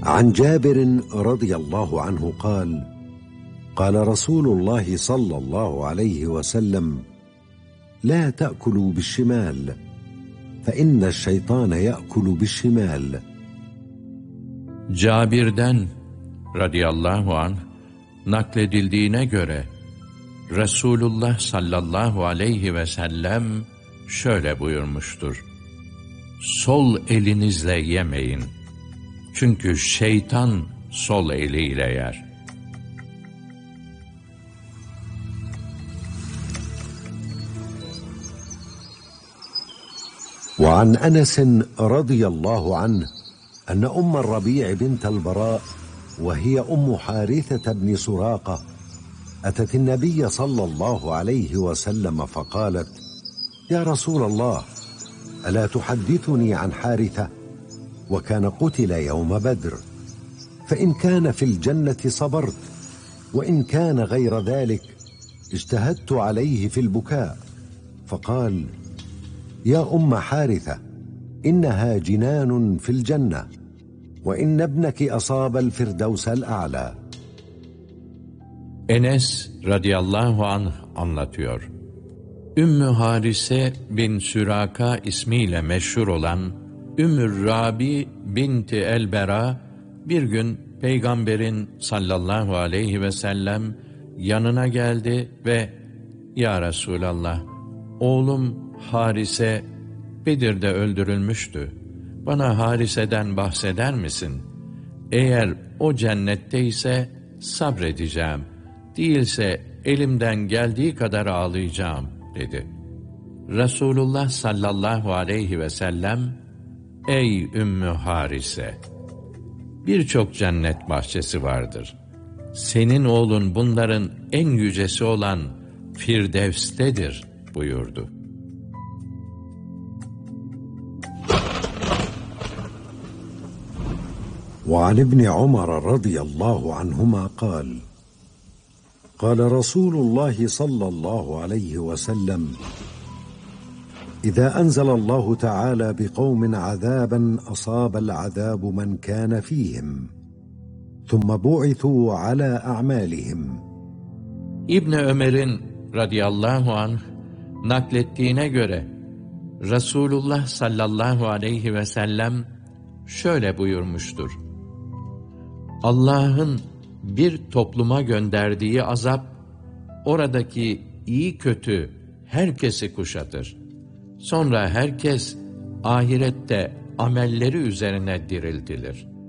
عن جابر رضي الله عنه قال: قال رسول الله صلى الله عليه وسلم: لا تأكلوا بالشمال فإن الشيطان يأكل بالشمال. Cabir'den radıyallahu anh nakledildiğine göre Resulullah sallallahu aleyhi ve sellem şöyle buyurmuştur: Sol elinizle yemeyin. Çünkü şeytan sol eliyle yer. وعن أنس رضي الله عنه أن أم الربيع بنت البراء وهي أم حارثة بن سراقة أتت النبي صلى الله عليه وسلم فقالت: يا رسول الله، ألا تحدثني عن حارثة وكان قتل يوم بدر، فإن كان في الجنة صبرت، وإن كان غير ذلك اجتهدت عليه في البكاء. فقال: يا أم حارثة، إنها جنان في الجنة، وإن ابنك أصاب الفردوس الأعلى. Enes radıyallahu anh anlatıyor. Ümmü Harise bin Süraka ismiyle meşhur olan Ümmü Rabi binti el-Bera bir gün Peygamberin sallallahu aleyhi ve sellem yanına geldi ve "Ya Resulallah, oğlum Harise Bedir'de öldürülmüştü. Bana Harise'den bahseder misin? Eğer o cennetteyse sabredeceğim, değilse elimden geldiği kadar ağlayacağım" dedi. Resulullah sallallahu aleyhi ve sellem: Ey Ümmü Harise! Birçok cennet bahçesi vardır. Senin oğlun bunların en yücesi olan Firdevs'tedir buyurdu. وعن ابن عمر رضي الله عنهما قال: قال رسول الله صلى الله عليه وسلم: إذا أنزل الله تعالى بقوم عذابا أصاب العذاب من كان فيهم ثم بعثوا على أعمالهم. İbn Ömer'in radıyallahu anh naklettiğine göre Resulullah sallallahu aleyhi ve sellem şöyle buyurmuştur: Allah'ın bir topluma gönderdiği azap, oradaki iyi kötü herkesi kuşatır. Sonra herkes ahirette amelleri üzerine diriltilir.